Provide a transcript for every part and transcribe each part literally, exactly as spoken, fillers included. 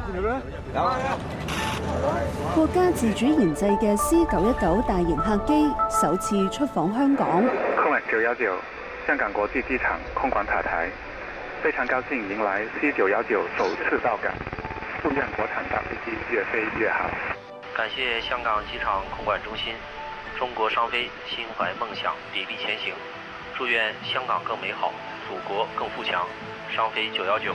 國家自主研製嘅 C 九一九大型客機首次出訪香港。 空管九一九香港國際機場空管塔台，非常高興迎來 C 九一九首次到港，祝願國產大飛機越飛越好。 感謝香港機場空管中心，中國商飛心懷夢想，砥礪前行。祝願香港更美好，祖國更富強。商飛九一九。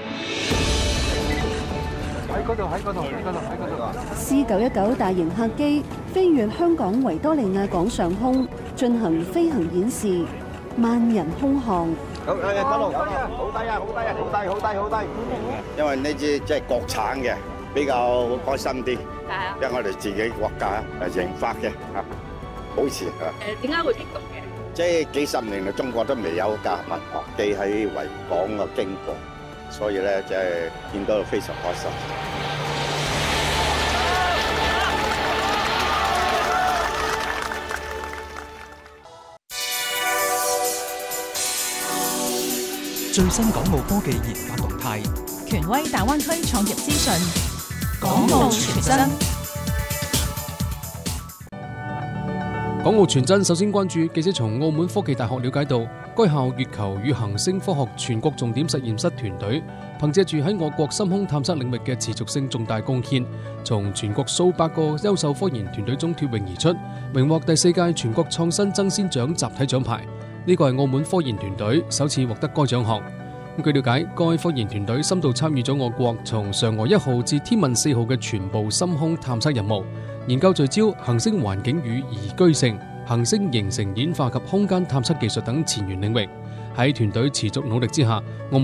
喺嗰度，喺嗰度，喺嗰度，喺嗰度。 C 九一九大型客機飛越香港維多利亞港上空，進行飛行演示，萬人空巷。 好，誒，嗰度，好低啊，好低啊，好低，好低，好低。因為呢支即係國產嘅，比較開心啲。 係啊。 因為我哋自己國家誒研發嘅嚇，好似嚇。 誒，點解會激動嘅？ 即係幾十年嚟，中國都未有架民航機喺維港嘅經過，所以咧即係見到非常開心。 最新港澳科技研發動態， 權威大灣區創業資訊， 港澳全真。 港澳全真首先關注記者從澳門科技大學了解到，該校月球與行星科學全國重點實驗室團隊，憑借住喺我國深空探測領域嘅持續性重大貢獻，從全國數百個優秀科研團隊中脫穎而出，榮獲第四屆全國創新爭先獎集體獎牌。呢個係澳門科研團隊首次獲得該獎項。據了解，該科研團隊深度參與咗我國從嫦娥一號至天問四號嘅全部深空探測任務，研究聚焦行星環境與宜居性、行星形成演化及空間探測技術等前沿領域。喺團隊持續努力之下，澳門